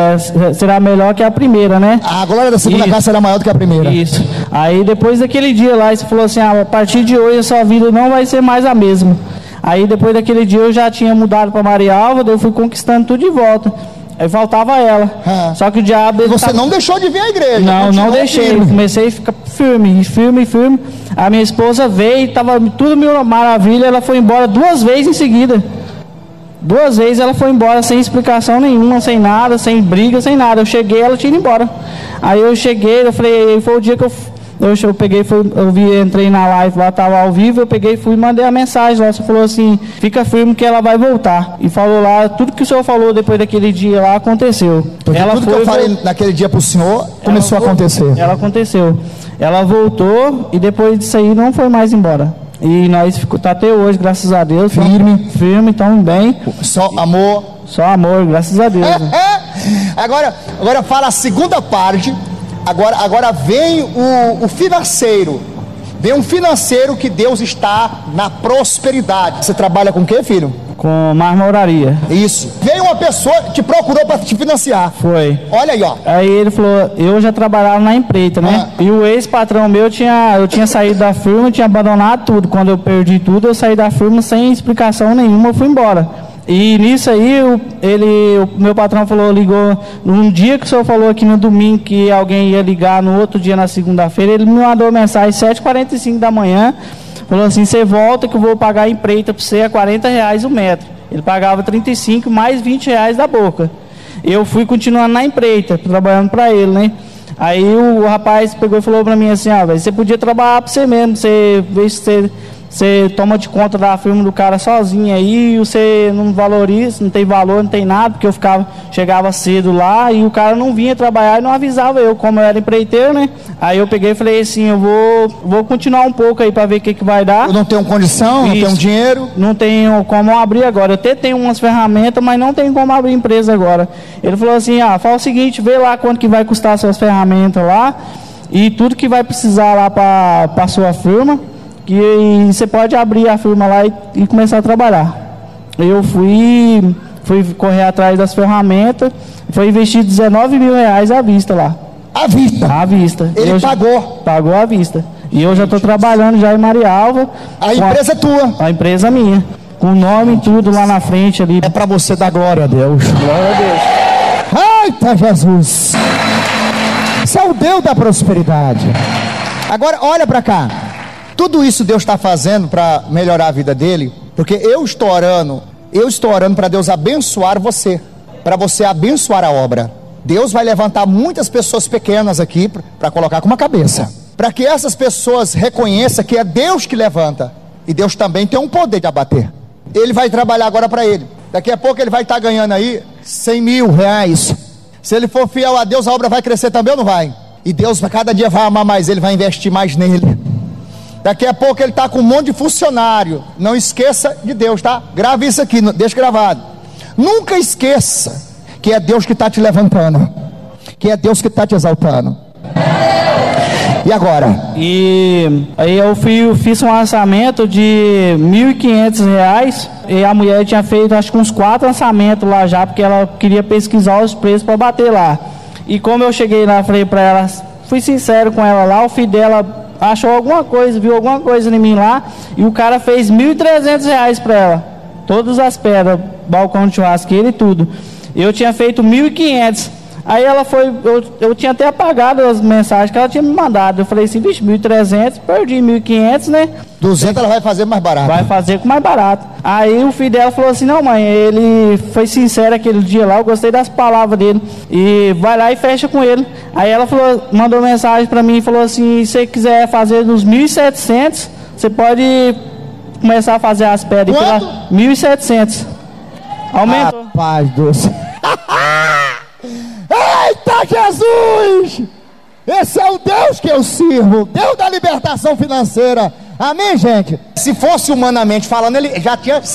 será melhor que a primeira, né? A glória da segunda casa será maior do que a primeira. Isso. Aí depois daquele dia lá, ele falou assim, a partir de hoje a sua vida não vai ser mais a mesma. Aí depois daquele dia eu já tinha mudado para Marialva, daí eu fui conquistando tudo de volta. Aí faltava ela. Só que o diabo... Você não deixou de vir à igreja? Não deixei. Firme. Comecei a ficar firme. A minha esposa veio, estava tudo mil maravilha, ela foi embora 2 vezes em seguida. 2 vezes ela foi embora sem explicação nenhuma, sem nada, sem briga, sem nada. Eu cheguei, ela tinha ido embora. Aí eu cheguei, eu falei, foi o dia que eu peguei, entrei na live lá, estava ao vivo, eu peguei, fui e mandei a mensagem lá, você falou assim, fica firme que ela vai voltar. E falou lá, tudo que o senhor falou depois daquele dia lá, aconteceu. Tudo que eu falei naquele dia para o senhor, começou a acontecer. Ela aconteceu. Ela voltou e depois disso aí não foi mais embora. E nós tá até hoje, graças a Deus. Firme, estamos bem. Só amor. Só amor, graças a Deus. Agora fala a segunda parte. Agora vem o financeiro. Vem um financeiro que Deus está na prosperidade. Você trabalha com o quê, filho? Com marmoraria. Isso. Veio uma pessoa, te procurou para te financiar. Foi. Olha aí, ó. Aí ele falou, eu já trabalhava na empreita, né? E o ex-patrão meu, eu tinha saído da firma, tinha abandonado tudo. Quando eu perdi tudo, eu saí da firma sem explicação nenhuma, eu fui embora. E nisso aí, o meu patrão ligou, num dia que o senhor falou aqui no domingo que alguém ia ligar, no outro dia, na segunda-feira, ele me mandou mensagem 7h45 da manhã, falou assim, você volta que eu vou pagar a empreita para você a R$40 o metro. Ele pagava 35 mais R$20 da boca. Eu fui continuando na empreita, trabalhando para ele, né? Aí o rapaz pegou e falou para mim assim, você podia trabalhar para você mesmo, você toma de conta da firma do cara sozinho aí, você não valoriza, não tem valor, não tem nada, porque chegava cedo lá e o cara não vinha trabalhar e não avisava eu, como eu era empreiteiro, né? Aí eu peguei e falei assim, eu vou continuar um pouco aí para ver o que vai dar. Eu não tenho condição, não tenho dinheiro. Não tenho como abrir agora, eu até tenho umas ferramentas, mas não tenho como abrir empresa agora. Ele falou assim, fala o seguinte, vê lá quanto que vai custar suas ferramentas lá e tudo que vai precisar lá para sua firma. E você pode abrir a firma lá e começar a trabalhar. Eu fui correr atrás das ferramentas, foi investir R$19 mil à vista lá. À vista? À vista. Ele pagou? Pagou à vista. E eu já estou trabalhando já em Marialva. A empresa é tua? A empresa é minha. Com o nome e tudo lá na frente ali. É para você dar glória a Deus. Glória a Deus. Eita Jesus! Esse é o Deus da prosperidade. Agora olha para cá. Tudo isso Deus está fazendo para melhorar a vida dele, porque eu estou orando para Deus abençoar você, para você abençoar a obra. Deus vai levantar muitas pessoas pequenas aqui para colocar com uma cabeça, para que essas pessoas reconheçam que é Deus que levanta, e Deus também tem um poder de abater. Ele vai trabalhar agora para ele, daqui a pouco ele vai estar ganhando aí R$100 mil. Se ele for fiel a Deus, a obra vai crescer também ou não vai? E Deus cada dia vai amar mais ele, vai investir mais nele. Daqui a pouco ele está com um monte de funcionário. Não esqueça de Deus, tá? Grave isso aqui, deixa gravado. Nunca esqueça que é Deus que está te levantando, que é Deus que está te exaltando. E agora? E aí eu fiz um lançamento de R$1.500 e a mulher tinha feito acho que uns 4 lançamentos lá já, porque ela queria pesquisar os preços para bater lá. E como eu cheguei lá, falei para ela, fui sincero com ela lá, o filho dela achou alguma coisa, viu alguma coisa em mim lá, e o cara fez R$1.300 para ela, todas as pedras, balcão de churrasqueira e tudo. Eu tinha feito 1.500. Aí ela foi, eu tinha até apagado as mensagens que ela tinha me mandado. Eu falei assim, bicho, 1.300, perdi 1.500, né? 200 ela vai fazer mais barato. Vai fazer com mais barato. Aí o filho dela falou assim, não mãe, ele foi sincero aquele dia lá, eu gostei das palavras dele. E vai lá e fecha com ele. Aí ela falou, mandou mensagem pra mim e falou assim, se você quiser fazer dos 1.700, você pode começar a fazer as pedras. Quanto? 1.700. Aumentou. Rapaz do céu. Eita Jesus! Esse é o Deus que eu sirvo, Deus da libertação financeira. Amém, gente? Se fosse humanamente falando, ele já tinha